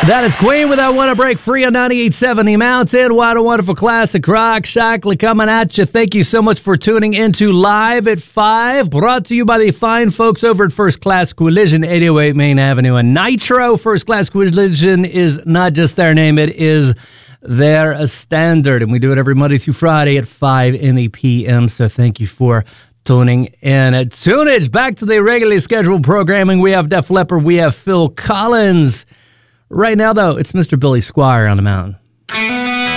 That is Queen with I Want to Break Free on 98.7 The Mountain. What a wonderful classic rock. Shockley coming at you. Thank you so much for tuning into Live at 5. Brought to you by the fine folks over at First Class Collision, 808 Main Avenue in Nitro. First Class Collision is not just their name, it is their standard. And we do it every Monday through Friday at 5 in the p.m. So thank you for tuning in. At Tunage, back to the regularly scheduled programming. We have Def Leppard, we have Phil Collins. Right now, though, it's Mr. Billy Squier on the mountain.